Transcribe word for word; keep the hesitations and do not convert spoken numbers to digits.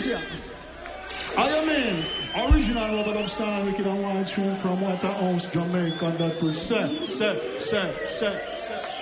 I mean, original Robert Upstar, Wicked and Wild tune from Waterhouse, Jamaica, that was set, set, set, set, set.